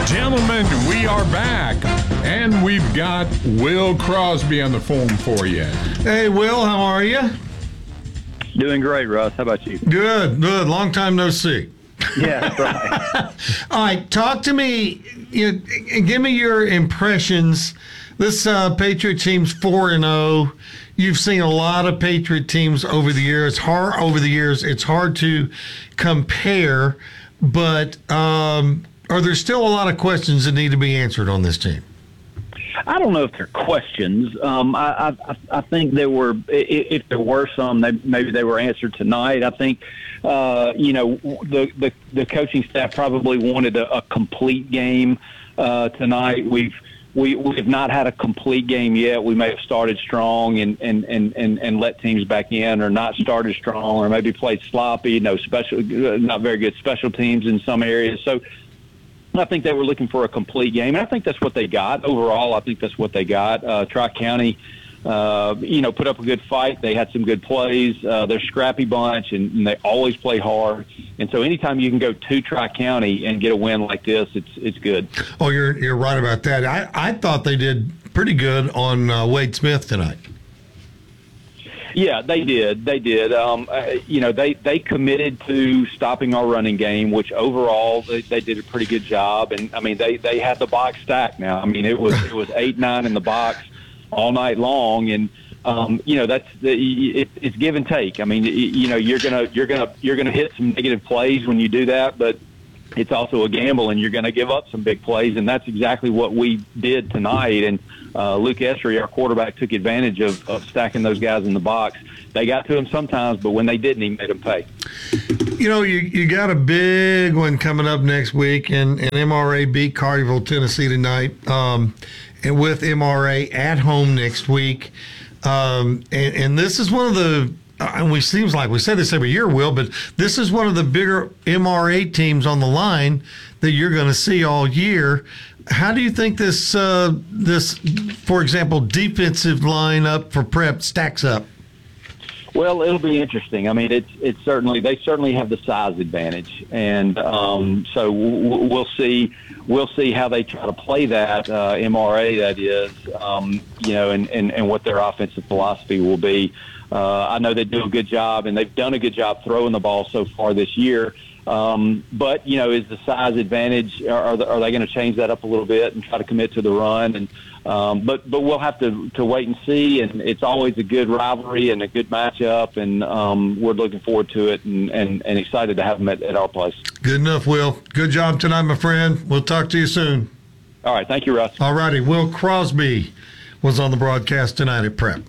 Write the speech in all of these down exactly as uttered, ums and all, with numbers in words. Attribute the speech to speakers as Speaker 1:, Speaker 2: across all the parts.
Speaker 1: Gentlemen, we are back, and we've got Will Crosby on the phone for you.
Speaker 2: Hey, Will, how are you?
Speaker 3: Doing great, Russ. How about you?
Speaker 2: Good, good. Long time no see.
Speaker 3: Yeah, that's right.
Speaker 2: All right, talk to me. You know, give me your impressions. This uh, Patriot team's four and zero. You've seen a lot of Patriot teams over the years. Hard over the years. It's hard to compare, but um, are there still a lot of questions that need to be answered on this team?
Speaker 3: I don't know if they're questions. Um, I, I, I think there were, if there were some, they, maybe they were answered tonight. I think, uh, you know, the, the the coaching staff probably wanted a, a complete game uh, tonight. We've we we have not had a complete game yet. We may have started strong and and, and, and, and let teams back in, or not started strong, or maybe played sloppy. No special, not very good special teams in some areas. So I think they were looking for a complete game, and I think that's what they got. Overall, I think that's what they got. Uh, Tri-County, uh, you know, put up a good fight. They had some good plays. Uh, they're a scrappy bunch, and, and they always play hard. And so anytime you can go to Tri-County and get a win like this, it's it's good.
Speaker 2: Oh, you're you're right about that. I, I thought they did pretty good on uh, Wade Smith tonight.
Speaker 3: Yeah, they did. They did. Um, uh, you know, they, they committed to stopping our running game, which overall they, they did a pretty good job. And I mean, they, they had the box stacked now. I mean, it was it was eight nine in the box all night long, and um, you know that's the, it, it's give and take. I mean, you know, you're gonna you're gonna you're gonna hit some negative plays when you do that, but it's also a gamble, and you're going to give up some big plays, and that's exactly what we did tonight. And uh, Luke Essery, our quarterback, took advantage of, of stacking those guys in the box. They got to him sometimes, but when they didn't, he made them pay.
Speaker 2: You know, you, you got a big one coming up next week, and, and M R A beat Collierville, Tennessee tonight, um, and with M R A at home next week. Um, and, and this is one of the Uh, and we seems like we say this every year, Will, but this is one of the bigger M R A teams on the line that you're going to see all year. How do you think this, uh, this, for example, defensive lineup for Prep stacks up?
Speaker 3: Well, it'll be interesting. I mean, it's it's certainly they certainly have the size advantage, and um, so w- we'll see we'll see how they try to play that uh, M R A, that is, um, you know, and, and, and what their offensive philosophy will be. Uh, I know they do a good job, and they've done a good job throwing the ball so far this year. Um, but, you know, is the size advantage, are, are they going to change that up a little bit and try to commit to the run? And um, but but we'll have to, to wait and see, and it's always a good rivalry and a good matchup, and um, we're looking forward to it and, and, and excited to have them at, at our place.
Speaker 2: Good enough, Will. Good job tonight, my friend. We'll talk to you soon.
Speaker 3: All right. Thank you, Russ.
Speaker 2: All righty. Will Crosby was on the broadcast tonight at Prep.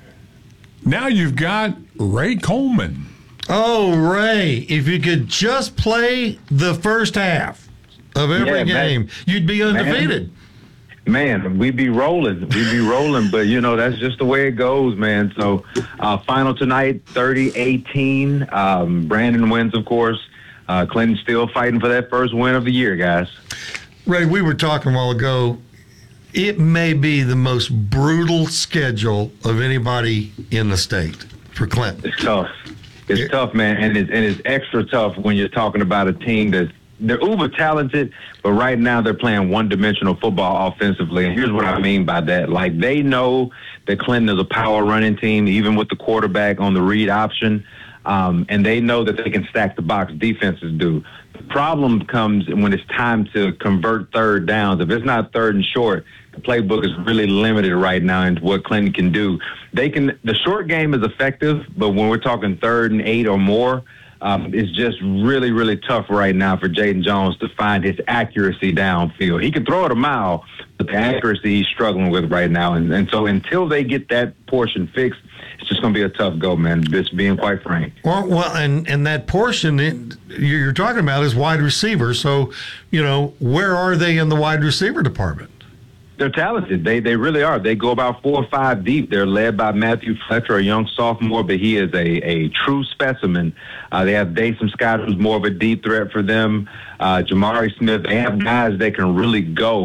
Speaker 1: Now you've got Ray Coleman.
Speaker 2: Oh, Ray, if you could just play the first half of every
Speaker 4: Yeah,
Speaker 2: game,
Speaker 4: man.
Speaker 2: you'd be undefeated.
Speaker 4: Man, man, we'd be rolling. We'd be rolling, but, you know, that's just the way it goes, man. So, uh, final tonight, thirty eighteen. Um, Brandon wins, of course. Uh, Clinton's still fighting for that first win of the year, guys.
Speaker 2: Ray, we were talking a while ago. It may be the most brutal schedule of anybody in the state for Clinton.
Speaker 4: It's tough. It's it, tough, man, and it's, and it's extra tough when you're talking about a team that's they're uber talented, but right now they're playing one-dimensional football offensively. And here's what I mean by that: like they know that Clinton is a power running team, even with the quarterback on the read option, um, and they know that they can stack the box. Defenses do. The problem comes when it's time to convert third downs. If it's not third and short, the playbook is really limited right now into what Clinton can do. They can. The short game is effective, but when we're talking third and eight or more, um, it's just really, really tough right now for Jaden Jones to find his accuracy downfield. He can throw it a mile, but the accuracy he's struggling with right now. And, and so until they get that portion fixed, it's just going to be a tough go, man, just being quite frank.
Speaker 2: Well, well and, and that portion it, you're talking about is wide receiver. So, you know, where are they in the wide receiver department?
Speaker 4: They're talented. They they really are. They go about four or five deep. They're led by Matthew Fletcher, a young sophomore, but he is a, a true specimen. Uh, they have Dason Scott, who's more of a deep threat for them. Uh, Jamari Smith. They have guys that can really go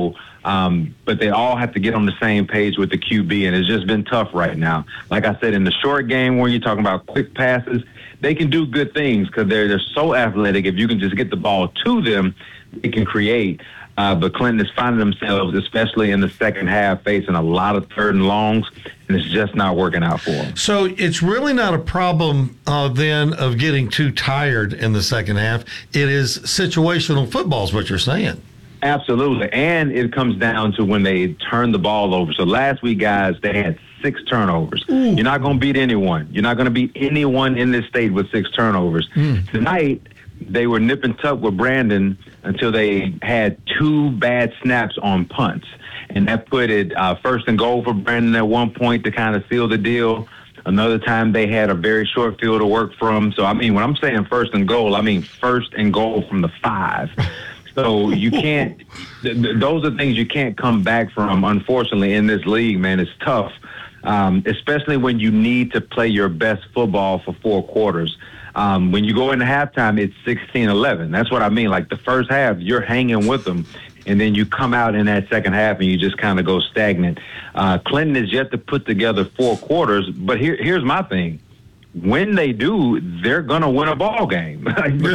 Speaker 4: Um, but they all have to get on the same page with the Q B, and it's just been tough right now. Like I said, in the short game where you're talking about quick passes, they can do good things because they're, they're so athletic. If you can just get the ball to them, they can create. Uh, but Clinton is finding themselves, especially in the second half, facing a lot of third and longs, and it's just not working out for them.
Speaker 2: So it's really not a problem uh, then of getting too tired in the second half. It is situational football is what you're saying.
Speaker 4: Absolutely. And it comes down to when they turn the ball over. So last week, guys, they had six turnovers. Ooh. You're not going to beat anyone. You're not going to beat anyone in this state with six turnovers. Mm. Tonight, they were nip and tuck with Brandon until they had two bad snaps on punts. And that put it uh, first and goal for Brandon at one point to kind of seal the deal. Another time they had a very short field to work from. So, I mean, when I'm saying first and goal, I mean first and goal from the five. So you can't th- th- those are things you can't come back from, unfortunately, in this league, man. It's tough, um, especially when you need to play your best football for four quarters. Um, when you go into halftime, it's sixteen eleven. That's what I mean. Like the first half, you're hanging with them, and then you come out in that second half and you just kind of go stagnant. Uh, Clinton is yet to put together four quarters, but here, here's my thing. When they do, they're going to win a ball game.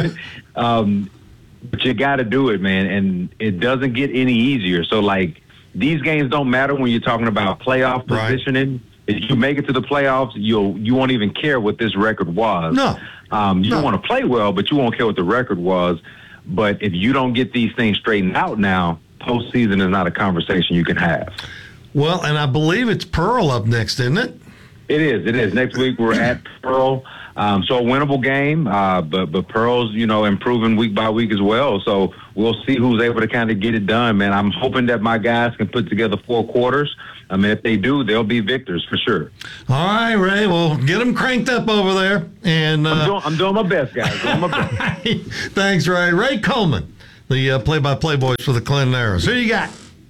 Speaker 4: um, but you got to do it, man, and it doesn't get any easier. So, like, these games don't matter when you're talking about playoff positioning. Right. If you make it to the playoffs, you'll you won't even care what this record was.
Speaker 2: No.
Speaker 4: Um, you
Speaker 2: no.
Speaker 4: don't want to play well, but you won't care what the record was. But if you don't get these things straightened out now, postseason is not a conversation you can have.
Speaker 2: Well, and I believe it's Pearl up next, isn't it?
Speaker 4: It is. It is. Next week we're at Pearl. Um, so a winnable game, uh, but but Pearl's, you know, improving week by week as well. So we'll see who's able to kind of get it done, man. I'm hoping that my guys can put together four quarters. I mean, if they do, they'll be victors for sure.
Speaker 2: All right, Ray. Well, get them cranked up over there. And uh,
Speaker 4: I'm, doing, I'm doing my best, guys. Doing my best.
Speaker 2: Thanks, Ray. Ray Coleman, the uh, play-by-play voice for the Clinton Arrows. Who you got?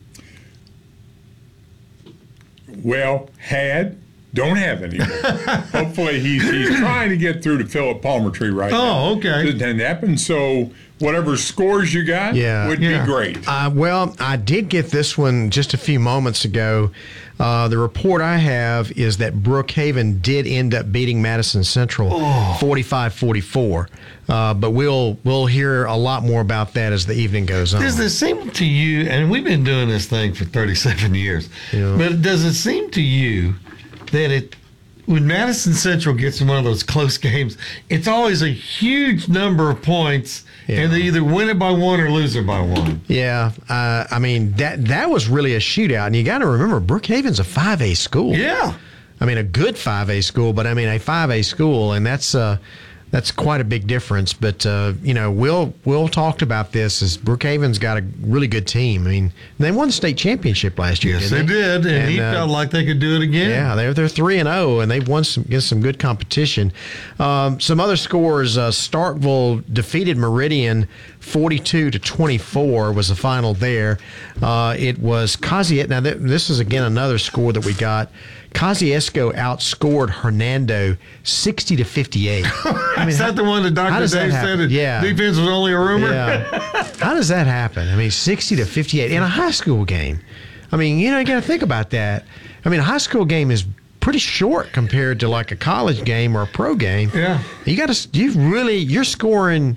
Speaker 1: Well, had. Don't have any. Hopefully he's he's trying to get through to Philip Palmertree right
Speaker 2: oh,
Speaker 1: now.
Speaker 2: Oh, okay.
Speaker 1: It didn't happen. So whatever scores you got
Speaker 5: yeah,
Speaker 1: would
Speaker 2: yeah.
Speaker 1: be great.
Speaker 5: Uh, well, I did get this one just a few moments ago. Uh, the report I have is that Brookhaven did end up beating Madison Central forty-five forty-four. Uh, but we'll we'll hear a lot more about that as the evening goes on.
Speaker 2: Does it seem to you, and we've been doing this thing for thirty-seven years, yeah. but does it seem to you that it, when Madison Central gets in one of those close games, it's always a huge number of points, yeah. and they either win it by one or lose it by one?
Speaker 5: Yeah, uh, I mean, that that was really a shootout. And you got to remember, Brookhaven's a five A school.
Speaker 2: Yeah.
Speaker 5: I mean, a good five A school, but I mean, a five A school, and that's uh, that's quite a big difference. But, uh, you know, Will, Will talked about this as Brookhaven's got a really good team. I mean, they won the state championship last year,
Speaker 2: yes,
Speaker 5: didn't
Speaker 2: they?
Speaker 5: they
Speaker 2: did, and, and he uh, felt like they could do it again.
Speaker 5: Yeah, they're they're three and zero, and they've won some against some good competition. Um, some other scores: uh, Starkville defeated Meridian forty-two to twenty-four was the final there. Uh, it was Kosciuszko. Now th- this is again another score that we got. Kosciuszko outscored Hernando sixty to fifty-eight. I mean,
Speaker 2: is that
Speaker 5: how,
Speaker 2: the one that Doctor Dave said that
Speaker 5: yeah.
Speaker 2: defense was only a rumor?
Speaker 5: Yeah. How does that happen? I mean, sixty to fifty-eight in a high school game. I mean, you know, you got to think about that. I mean, a high school game is pretty short compared to like a college game or a pro game.
Speaker 2: Yeah.
Speaker 5: You got to, you really, you're scoring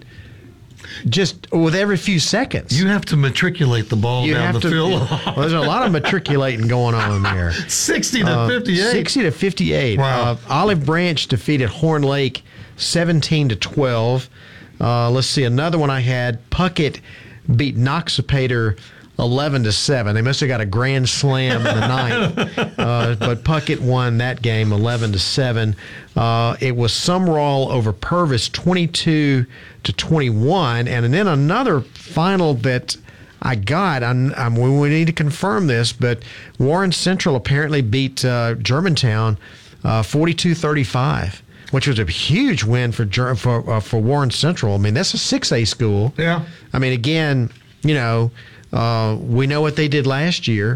Speaker 5: just with every few seconds.
Speaker 2: You have to matriculate the ball
Speaker 5: you
Speaker 2: down
Speaker 5: have
Speaker 2: the
Speaker 5: to,
Speaker 2: field.
Speaker 5: Well, there's a lot of matriculating going on there.
Speaker 2: sixty to
Speaker 5: uh,
Speaker 2: fifty-eight.
Speaker 5: sixty to fifty-eight.
Speaker 2: Wow.
Speaker 5: Uh, Olive Branch defeated Horn Lake seventeen to twelve. Uh, let's see, another one I had, Puckett beat Noxapater eleven to seven. They must have got a grand slam in the ninth. Uh, but Puckett won that game eleven to seven. Uh, it was Sumrall over Purvis twenty-two to twenty-one. And then another final that I got, I'm, I'm, we need to confirm this, but Warren Central apparently beat uh, Germantown uh, forty-two thirty-five. Which was a huge win for for uh, for Warren Central. I mean, that's a six A school.
Speaker 2: Yeah.
Speaker 5: I mean, again, you know, uh, we know what they did last year,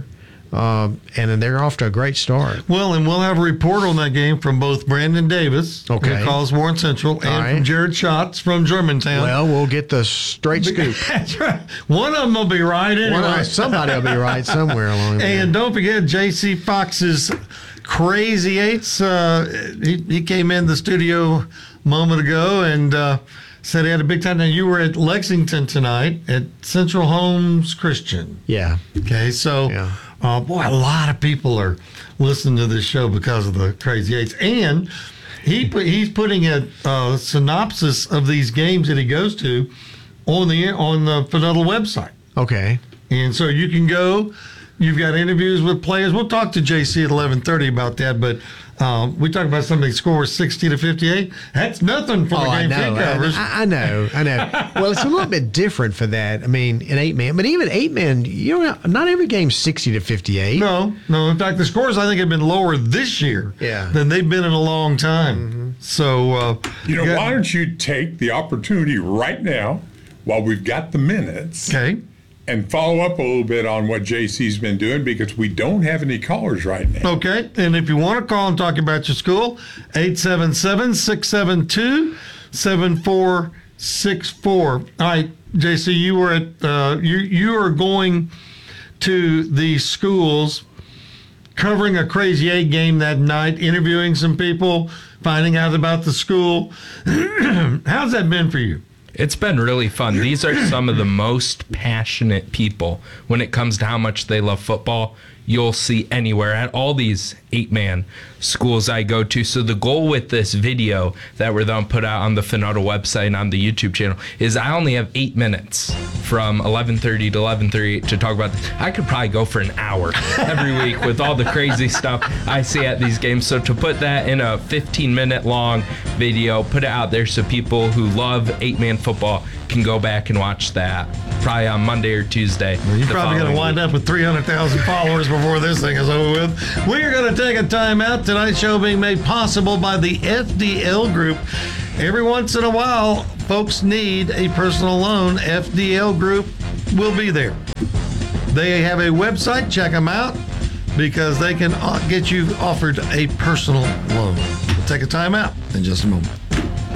Speaker 5: Um, and then they're off to a great start.
Speaker 2: Well, and we'll have a report on that game from both Brandon Davis,
Speaker 5: Okay.
Speaker 2: who calls Warren Central, and
Speaker 5: right.
Speaker 2: from Jared Schatz from Germantown.
Speaker 5: Well, we'll get the straight scoop.
Speaker 2: That's right. One of them will be right anyway.
Speaker 5: One of- somebody will be right somewhere along the way.
Speaker 2: And don't forget J C Fox's Crazy Eights. Uh, he, he came in the studio a moment ago and uh, said he had a big time. Now, you were at Lexington tonight at Central Homes Christian.
Speaker 5: Yeah.
Speaker 2: Okay, so,
Speaker 5: Yeah.
Speaker 2: uh, boy, a lot of people are listening to this show because of the Crazy Eights. And he put, he's putting a uh, synopsis of these games that he goes to on the on the Fidel website.
Speaker 5: Okay.
Speaker 2: And so you can go. You've got interviews with players. We'll talk to J C at eleven thirty about that. But um, we talked about somebody scores sixty to fifty-eight. That's nothing for
Speaker 5: Oh,
Speaker 2: the
Speaker 5: I
Speaker 2: game
Speaker 5: know.
Speaker 2: he covers.
Speaker 5: I, I know. I know. Well, it's a little bit different for that. I mean, in eight man, but even eight man, you know, not every game's sixty to fifty-eight.
Speaker 2: No, no. In fact, the scores I think have been lower this year
Speaker 5: Yeah.
Speaker 2: than they've been in a long time.
Speaker 5: Mm-hmm.
Speaker 2: So uh,
Speaker 1: You know,
Speaker 2: got-
Speaker 1: why don't you take the opportunity right now, while we've got the minutes,
Speaker 2: Okay.
Speaker 1: and follow up a little bit on what J C's been doing, because we don't have any callers right now.
Speaker 2: Okay. And if you want to call and talk about your school, eight seven seven, six seven two, seven four six four. All right, J C, you were at uh, you you are going to the schools, covering a Crazy Eight game that night, interviewing some people, finding out about the school. How's that been for you?
Speaker 6: It's been really fun. These are some of the most passionate people when it comes to how much they love football you'll see anywhere at all these eight-man schools I go to. So the goal with this video that we're going to put out on the Finauto website and on the YouTube channel is I only have eight minutes from eleven thirty to eleven thirty to talk about this. I could probably go for an hour every week with all the crazy stuff I see at these games. So to put that in a fifteen-minute long video, put it out there so people who love eight-man football can go back and watch that probably on Monday or Tuesday.
Speaker 2: You're probably going to wind up with three hundred thousand followers before this thing is over with. We are going to take a time out. Tonight's show being made possible by the F D L Group. Every once in a while, folks need a personal loan. F D L Group will be there. They have a website. Check them out because they can get you offered a personal loan. We'll take a time out in just a moment.